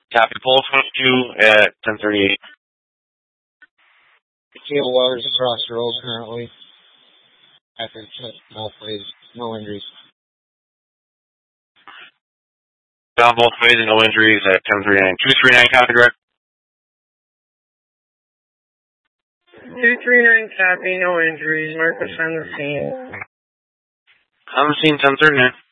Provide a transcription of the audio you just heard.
Copy. Pulse 102 at 1038. Cable wires across the road currently. After both ways, no injuries. Down both ways and no injuries at 1039. 239, copy direct. 239, copy, no injuries. Marcus on the scene. On the scene, 1039.